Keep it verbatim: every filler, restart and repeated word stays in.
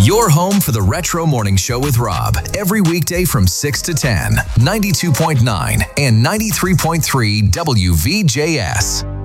Your home for the Retro Morning Show with Rob. Every weekday from six to ten. ninety-two point nine and ninety-three point three W V J S.